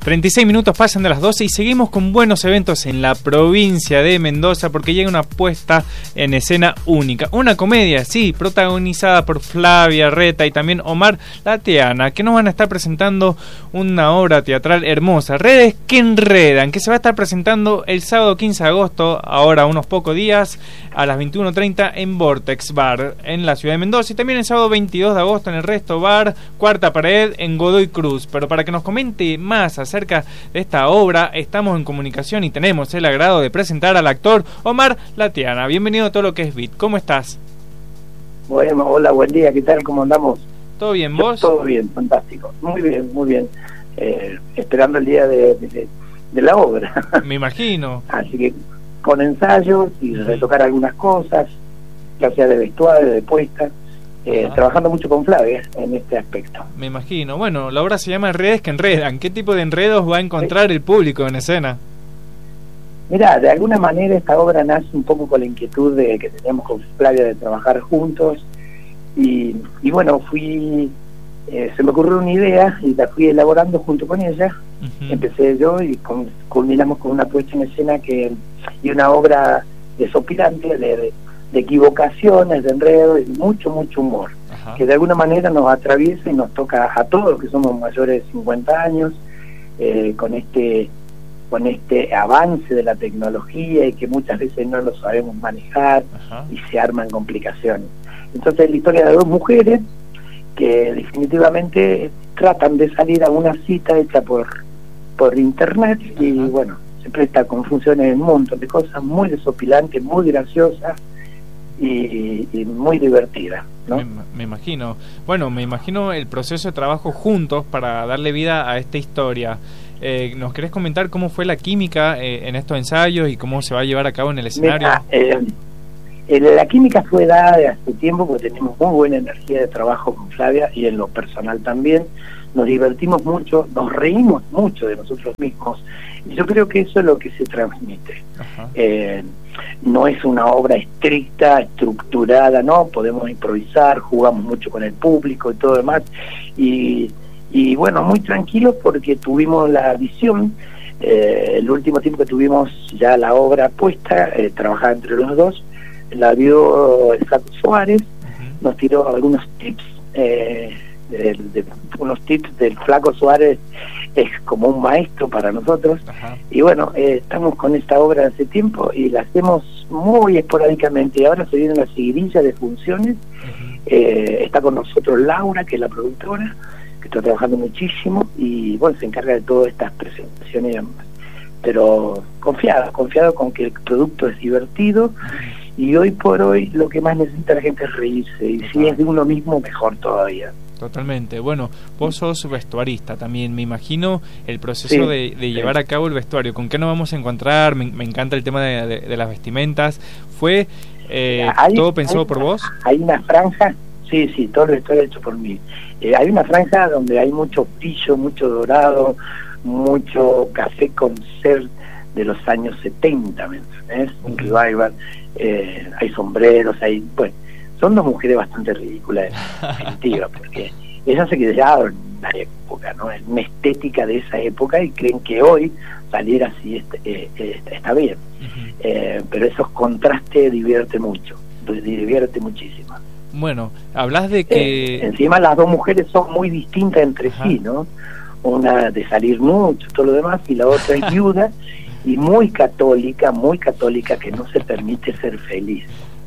36 minutos pasan de las 12 y seguimos con buenos eventos en la provincia de Mendoza porque llega una puesta en escena única. Una comedia, sí, protagonizada por Flavia Reta y también Omar Latiana, que nos van a estar presentando una obra teatral hermosa, Redes que enredan, que se va a estar presentando el sábado 15 de agosto, ahora unos pocos días, a las 21:30 en Vortex Bar, en la ciudad de Mendoza, y también el sábado 22 de agosto en el Resto Bar, Cuarta Pared, en Godoy Cruz. Pero para que nos comente más acerca de esta obra, estamos en comunicación y tenemos el agrado de presentar al actor Omar Latiana. Bienvenido a Todo lo que es Beat. ¿Cómo estás? Bueno, hola, buen día, ¿qué tal? ¿Cómo andamos? ¿Todo bien, vos? Todo bien, fantástico. Muy bien, muy bien. Esperando el día de la obra. Me imagino. Así que con ensayos y retocar algunas cosas, ya sea de vestuario, de puesta, trabajando mucho con Flavia en este aspecto. Me imagino. Bueno, la obra se llama Redes que enredan. ¿Qué tipo de enredos va a encontrar el público en escena? Mirá, de alguna manera esta obra nace un poco con la inquietud que teníamos con Flavia de trabajar juntos y bueno, se me ocurrió una idea y la fui elaborando junto con ella. Empecé yo y culminamos con una puesta en escena y una obra desopilante de equivocaciones, de enredo y mucho humor. Que de alguna manera nos atraviesa y nos toca a todos los que somos mayores de 50 años, con este avance de la tecnología y que muchas veces no lo sabemos manejar y se arman complicaciones. Entonces la historia de dos mujeres que definitivamente tratan de salir a una cita hecha por internet y bueno, se presta a confusiones en un montón de cosas muy desopilantes, muy graciosas y muy divertidas, ¿no? Me imagino. Bueno, me imagino el proceso de trabajo juntos para darle vida a esta historia. ¿Nos querés comentar cómo fue la química en estos ensayos y cómo se va a llevar a cabo en el escenario? La química fue dada de hace tiempo porque tenemos muy buena energía de trabajo con Flavia y en lo personal también. Nos divertimos mucho, nos reímos mucho de nosotros mismos y yo creo que eso es lo que se transmite. No es una obra estricta, estructurada, no, podemos improvisar, jugamos mucho con el público y todo demás y bueno, muy tranquilos porque tuvimos la visión, el último tiempo que tuvimos ya la obra puesta, trabajada entre los dos, la vio el Flaco Suárez, nos tiró algunos tips, unos tips del Flaco Suárez, es como un maestro para nosotros. Y bueno, estamos con esta obra hace tiempo y la hacemos muy esporádicamente y ahora se viene la seguidilla de funciones. Está con nosotros Laura, que es la productora, que está trabajando muchísimo y bueno, se encarga de todas estas presentaciones y demás. Pero confiado con que el producto es divertido y hoy por hoy lo que más necesita la gente es reírse y si es de uno mismo mejor todavía. Totalmente. Bueno, vos sos vestuarista también, me imagino el proceso de llevar a cabo el vestuario. ¿Con qué nos vamos a encontrar? Me encanta el tema de las vestimentas. ¿Fue todo pensado por vos? Hay una franja, sí, todo el vestuario hecho por mí. Hay una franja donde hay mucho brillo, mucho dorado, mucho café concert de los años 70, ¿me entendés? Un revival, hay sombreros, bueno, son dos mujeres bastante ridículas en definitiva, porque ellas se quedaron en una época, ¿no? En una estética de esa época y creen que hoy salir así está bien. Pero esos contrastes divierte muchísimo. Bueno, hablas de que... encima las dos mujeres son muy distintas entre sí, ¿no? Una de salir mucho, todo lo demás, y la otra es viuda y muy católica, que no se permite ser feliz.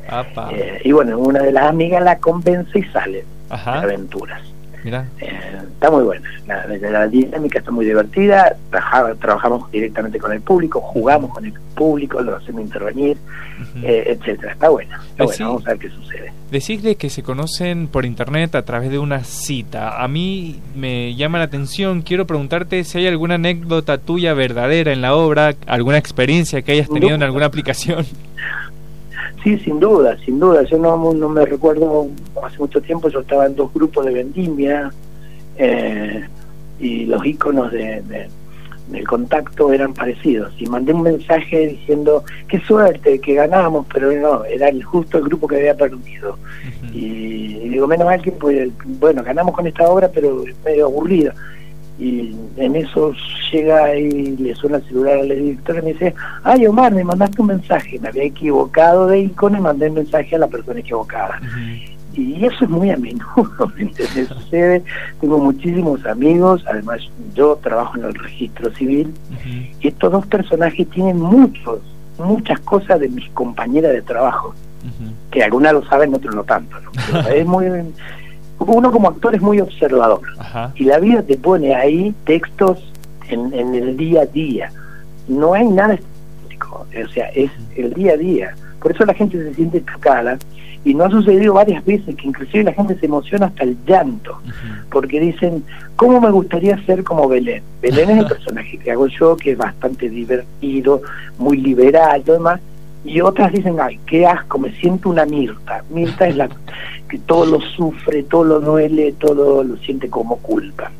Y bueno, una de las amigas la convence y salen de aventuras. Mirá. Está muy buena, la dinámica está muy divertida, trabajamos directamente con el público, jugamos con el público, lo hacemos intervenir, etcétera. Está buena, vamos a ver qué sucede. Decirle que se conocen por internet a través de una cita. A mí me llama la atención, quiero preguntarte si hay alguna anécdota tuya verdadera en la obra, alguna experiencia que hayas tenido en alguna aplicación. Sí, sin duda. Yo no me recuerdo, hace mucho tiempo yo estaba en dos grupos de vendimia y los iconos del contacto eran parecidos y mandé un mensaje diciendo qué suerte que ganamos, pero no, era justo el grupo que había perdido. Y digo, menos mal que pues, bueno, ganamos con esta obra, pero es medio aburrida. Y en eso llega y le suena el celular al director y me dice: ay, Omar, me mandaste un mensaje, me había equivocado de icono y mandé el mensaje a la persona equivocada. Y eso es muy a menudo, ¿entendés? Sucede. Tengo muchísimos amigos, además yo trabajo en el registro civil, y estos dos personajes tienen muchas cosas de mis compañeras de trabajo, que algunas lo saben, otros no tanto, ¿no? Pero es muy... Uno como actor es muy observador. Y la vida te pone ahí textos en el día a día. No hay nada estético, o sea, es el día a día. Por eso la gente se siente tocada, y no ha sucedido varias veces que inclusive la gente se emociona hasta el llanto, porque dicen: ¿cómo me gustaría ser como Belén? Belén es el personaje que hago yo, que es bastante divertido, muy liberal y todo demás. Y otras dicen: ay, qué asco, me siento una Mirta. Mirta es la que todo lo sufre, todo lo duele, todo lo siente como culpa.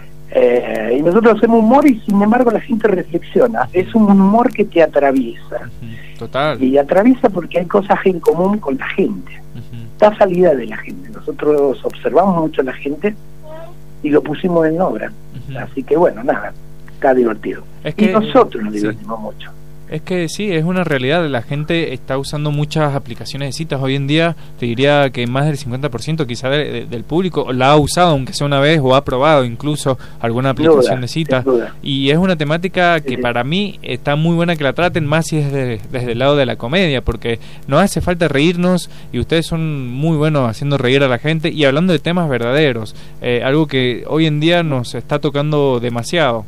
Y nosotros hacemos humor y sin embargo la gente reflexiona. Es un humor que te atraviesa. Total. Y atraviesa porque hay cosas en común con la gente. Está salida de la gente. Nosotros observamos mucho a la gente y lo pusimos en obra. Así que bueno, nada, está divertido. Y nosotros nos divertimos mucho. Es que sí, es una realidad. La gente está usando muchas aplicaciones de citas. Hoy en día te diría que más del 50% quizá del público la ha usado, aunque sea una vez, o ha probado incluso alguna aplicación de citas. Y es una temática que para mí está muy buena que la traten, más si es desde el lado de la comedia, porque no hace falta reírnos, y ustedes son muy buenos haciendo reír a la gente y hablando de temas verdaderos, algo que hoy en día nos está tocando demasiado.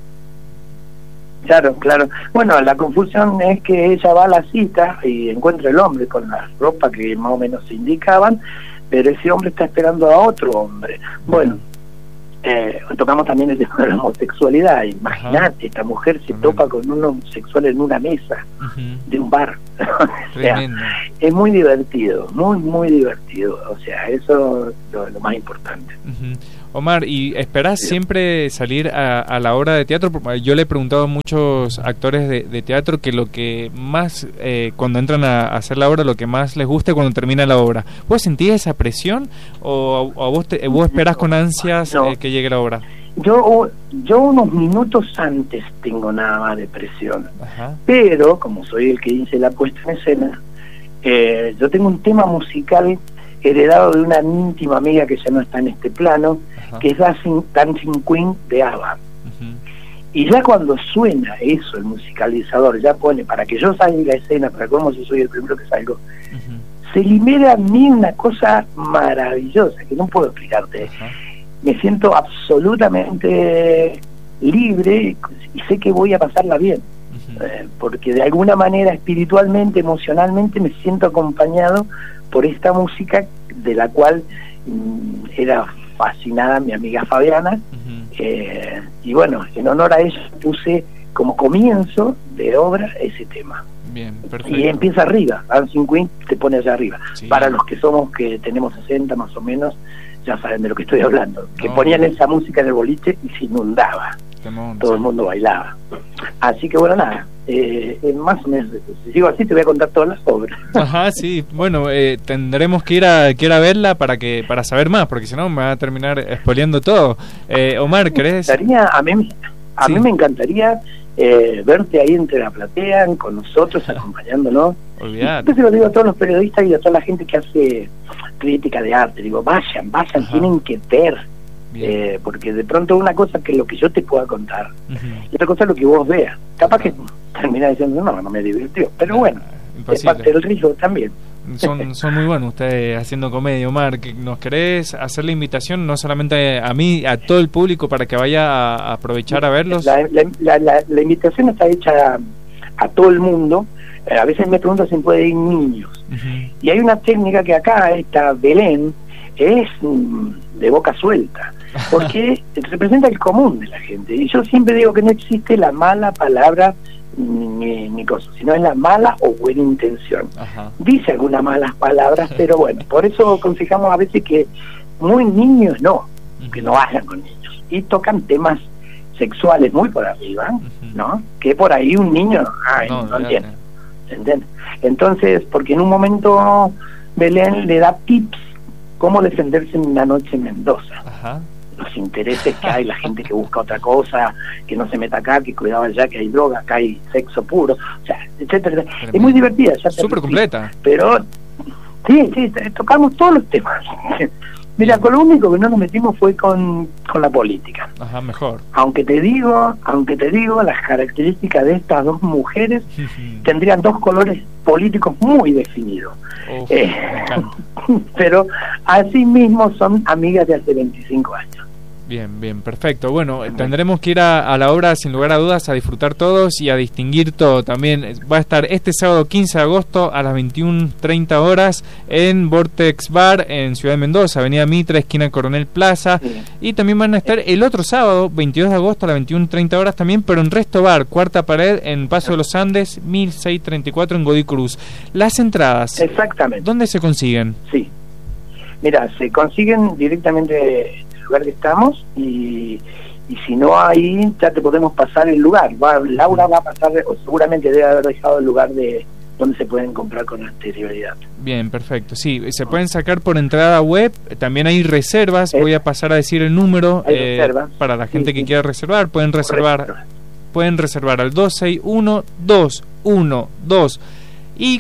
Claro. Bueno, la confusión es que ella va a la cita y encuentra el hombre con la ropa que más o menos se indicaban, pero ese hombre está esperando a otro hombre. Bueno, tocamos también el tema de la homosexualidad. Imagínate, esta mujer se topa con un homosexual en una mesa de un bar. O sea, es muy divertido, muy divertido. O sea, eso es lo más importante. Omar, ¿y esperás siempre salir a la obra de teatro? Yo le he preguntado a muchos actores de teatro que lo que más, cuando entran a hacer la obra, lo que más les gusta es cuando termina la obra. ¿Vos sentís esa presión o vos esperás con ansias que llegue la obra? Yo unos minutos antes tengo nada más de presión. Pero, como soy el que dice la puesta en escena, yo tengo un tema musical heredado de una íntima amiga que ya no está en este plano, que es Dancing Queen de ABBA. Y ya cuando suena eso, el musicalizador ya pone, para que yo salga en la escena, para cómo yo soy el primero que salgo, se libera a mí una cosa maravillosa que no puedo explicarte. Me siento absolutamente libre y sé que voy a pasarla bien, porque de alguna manera, espiritualmente, emocionalmente, me siento acompañado por esta música de la cual era fascinada mi amiga Fabiana. Y bueno, en honor a eso puse como comienzo de obra ese tema. Bien, perfecto. Y empieza arriba, Dancing Queen te pone allá arriba. Para los que tenemos 60 más o menos, ya saben de lo que estoy hablando, que ponían esa música en el boliche y se inundaba, todo el mundo bailaba. Así que bueno, nada, más o menos, si sigo así te voy a contar todas las obras. Sí, bueno, tendremos que ir a verla para saber más, porque si no me va a terminar spoileando todo. Omar, ¿crees? A mí me encantaría verte ahí entre la platea, con nosotros, acompañándonos. Entonces lo digo a todos los periodistas y a toda la gente que hace crítica de arte, digo, vayan, tienen que ver, porque de pronto una cosa que lo que yo te pueda contar, y otra cosa es lo que vos veas. Capaz que termina diciendo, no me divirtió, pero bueno, es parte del riesgo también. Son muy buenos ustedes haciendo comedia. Omar, ¿nos querés hacer la invitación no solamente a mí, a todo el público para que vaya a aprovechar a verlos? La invitación está hecha a todo el mundo. A veces me preguntan si puede ir niños. Y hay una técnica que acá, esta Belén, es de boca suelta, porque representa el común de la gente. Y yo siempre digo que no existe la mala palabra ni cosa, sino es la mala o buena intención. Dice algunas malas palabras, pero bueno, por eso aconsejamos a veces que muy niños que no vayan con niños, y tocan temas sexuales muy por arriba, ¿no? Que por ahí un niño no entiende. ¿Entiendes? Entonces, porque en un momento Belén le da tips cómo defenderse en una noche en Mendoza. los intereses que hay, la gente que busca otra cosa, que no se meta acá, que cuidado allá, que hay droga, acá hay sexo puro, o sea, etcétera. Es muy divertida, ya súper completa. Pero sí, tocamos todos los temas. Mira, con lo único que no nos metimos fue con la política. Ajá, mejor. Aunque te digo, las características de estas dos mujeres tendrían dos colores políticos muy definidos. Pero así mismo son amigas de hace 25 años. Bien, perfecto. Bueno, tendremos que ir a la obra sin lugar a dudas a disfrutar todos y a distinguir todo. También va a estar este sábado 15 de agosto a las 21:30 horas en Vortex Bar en Ciudad de Mendoza, Avenida Mitra, esquina Coronel Plaza. Sí. Y también van a estar el otro sábado, 22 de agosto a las 21:30 horas también, pero en Resto Bar, Cuarta Pared, en Paso de los Andes, 1634 en Godoy Cruz. Las entradas, exactamente, ¿dónde se consiguen? Sí, mira, se consiguen directamente lugar que estamos y si no ahí ya te podemos pasar el lugar. Laura va a pasar, o seguramente debe haber dejado el lugar de donde se pueden comprar con anterioridad. Bien, perfecto. Sí, se pueden sacar por entrada web, también hay reservas, voy a pasar a decir el número para la gente que quiera reservar, pueden reservar al 261-212 y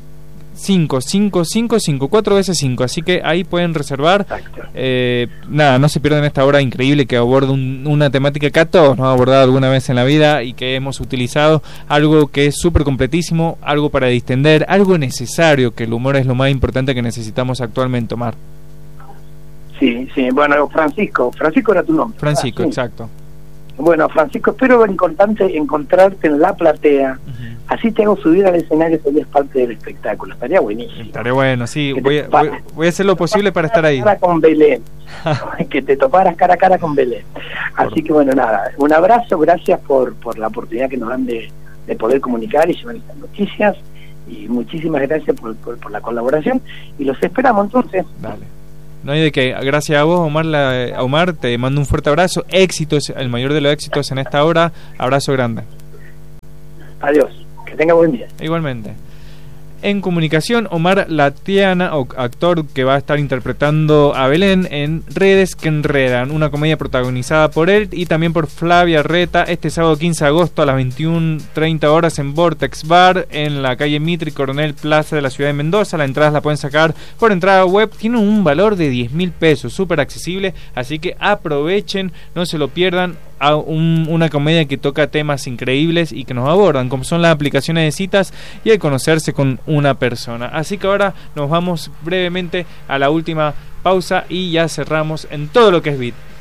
5 4 veces 5, así que ahí pueden reservar. Nada, no se pierdan esta obra increíble que aborda una temática que a todos nos ha abordado alguna vez en la vida y que hemos utilizado, algo que es súper completísimo, algo para distender, algo necesario, que el humor es lo más importante que necesitamos actualmente, Omar. Sí, bueno, Francisco era tu nombre. Francisco, exacto. Bueno, Francisco, espero encontrarte en la platea. Así te hago subir al escenario, serías parte del espectáculo. Estaría buenísimo. Estaría bueno, sí. Voy a hacer lo posible para estar ahí. Con Belén. Que te toparas cara a cara con Belén. Así que bueno, nada. Un abrazo, gracias por la oportunidad que nos dan de poder comunicar y llevar estas noticias. Y muchísimas gracias por la colaboración. Y los esperamos entonces. Dale. No hay de qué. Gracias a vos, Omar, te mando un fuerte abrazo. Éxitos, el mayor de los éxitos en esta hora. Abrazo grande. Adiós. Que tenga buen día. Igualmente. En comunicación, Omar Latiana, actor que va a estar interpretando a Belén en Redes que Enredan, una comedia protagonizada por él y también por Flavia Reta, este sábado 15 de agosto a las 21:30 horas en Vortex Bar, en la calle Mitre y Coronel Plaza de la ciudad de Mendoza. Las entradas la pueden sacar por entrada web, tienen un valor de 10.000 pesos, súper accesible, así que aprovechen, no se lo pierdan. Una comedia que toca temas increíbles y que nos abordan, como son las aplicaciones de citas y el conocerse con una persona. Así que ahora nos vamos brevemente a la última pausa y ya cerramos en todo lo que es Beat.